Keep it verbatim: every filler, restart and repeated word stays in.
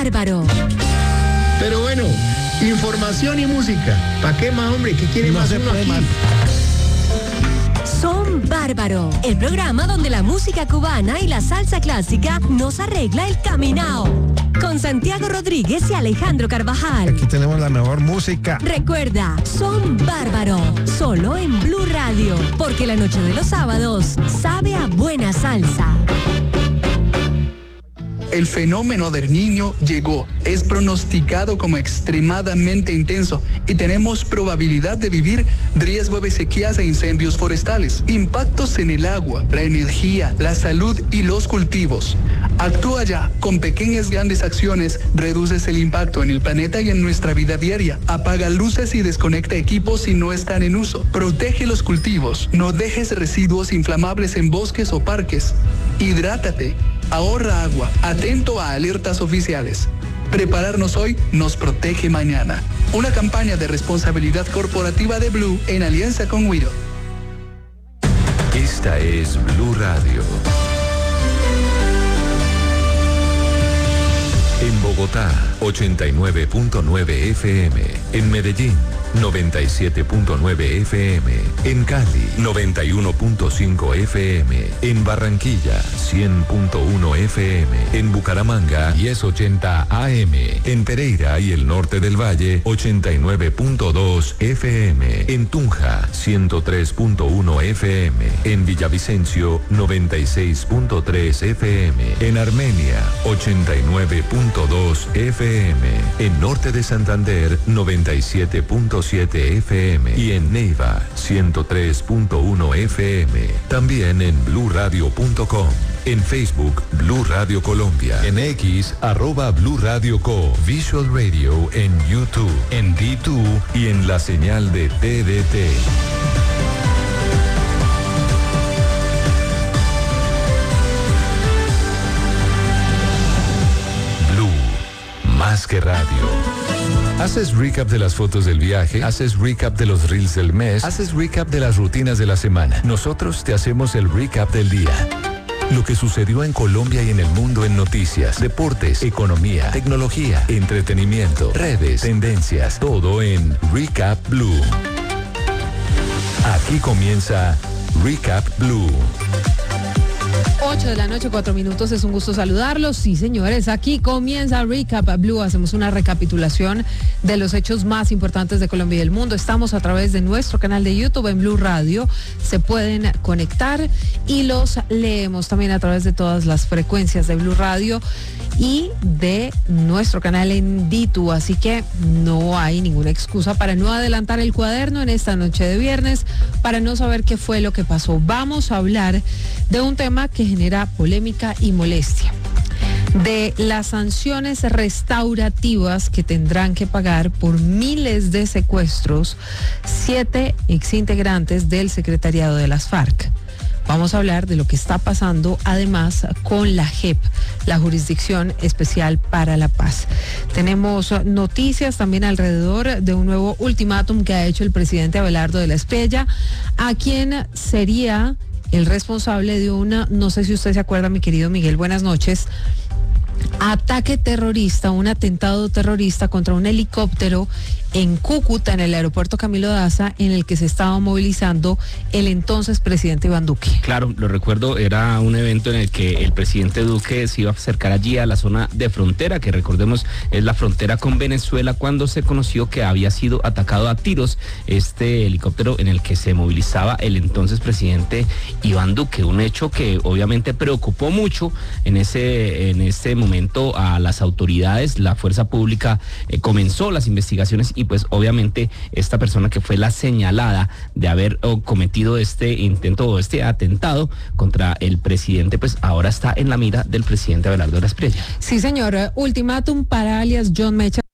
bárbaro. Pero bueno, información y música. ¿Para qué más, hombre? ¿Qué quiere No más se uno puede aquí? más. Son Bárbaro, el programa donde la música cubana y la salsa clásica nos arregla el caminao. Con Santiago Rodríguez y Alejandro Carvajal. Aquí tenemos la mejor música. Recuerda, Son Bárbaro, solo en Blue Radio, porque la noche de los sábados sabe a buena salsa. El fenómeno del Niño llegó, es pronosticado como extremadamente intenso y tenemos probabilidad de vivir riesgo de sequías e incendios forestales, impactos en el agua, la energía, la salud y los cultivos. Actúa ya, con pequeñas grandes acciones reduces el impacto en el planeta y en nuestra vida diaria. Apaga luces y desconecta equipos si no están en uso. Protege los cultivos, no dejes residuos inflamables en bosques o parques. Hidrátate. Ahorra agua, atento a alertas oficiales. Prepararnos hoy nos protege mañana. Una campaña de responsabilidad corporativa de Blue en alianza con Wido. Esta es Blue Radio. En Bogotá, ochenta y nueve punto nueve F M. En Medellín, noventa y siete punto nueve F M. En Cali, noventa y uno punto cinco F M. En Barranquilla, cien punto uno F M. En Bucaramanga, diez ochenta A M. En Pereira y el norte del Valle, ochenta y nueve punto dos F M. En Tunja, ciento tres punto uno F M. En Villavicencio, noventa y seis punto tres F M. En Armenia, ochenta y nueve punto dos F M. En Norte de Santander, noventa y siete punto siete F M. Y en Neiva, ciento tres punto uno F M. También en blue radio punto com. En Facebook, Blue Radio Colombia. En X, arroba Blue Radio Co. Visual Radio en YouTube, en D dos y en la señal de T D T. Más que radio. Haces recap de las fotos del viaje, haces recap de los reels del mes, haces recap de las rutinas de la semana. Nosotros te hacemos el recap del día. Lo que sucedió en Colombia y en el mundo en noticias, deportes, economía, tecnología, entretenimiento, redes, tendencias, todo en Recap Blue. Aquí comienza Recap Blue. ocho de la noche, cuatro minutos, es un gusto saludarlos. Sí, señores, aquí comienza Recap Blue. Hacemos una recapitulación de los hechos más importantes de Colombia y del mundo. Estamos a través de nuestro canal de YouTube en Blue Radio. Se pueden conectar y los leemos también a través de todas las frecuencias de Blue Radio y de nuestro canal en D dos. Así que no hay ninguna excusa para no adelantar el cuaderno en esta noche de viernes, para no saber qué fue lo que pasó. Vamos a hablar de un tema que genera polémica y molestia, de las sanciones restaurativas que tendrán que pagar por miles de secuestros siete exintegrantes del secretariado de las FARC. Vamos a hablar de lo que está pasando además con la J E P, la Jurisdicción Especial para la Paz. Tenemos noticias también alrededor de un nuevo ultimátum que ha hecho el presidente Abelardo de la Espriella, a quien sería el responsable de una, no sé si usted se acuerda, mi querido Miguel, buenas noches, ataque terrorista, un atentado terrorista contra un helicóptero en Cúcuta, en el aeropuerto Camilo Daza, en el que se estaba movilizando el entonces presidente Iván Duque. Claro, lo recuerdo, era un evento en el que el presidente Duque se iba a acercar allí a la zona de frontera, que recordemos es la frontera con Venezuela, cuando se conoció que había sido atacado a tiros este helicóptero en el que se movilizaba el entonces presidente Iván Duque, un hecho que obviamente preocupó mucho en ese, en ese momento a las autoridades. La fuerza pública eh, comenzó las investigaciones y pues obviamente esta persona que fue la señalada de haber oh, cometido este intento o este atentado contra el presidente, pues ahora está en la mira del presidente Abelardo de la Espriella. Sí, señor. Ultimátum para alias John Mecha.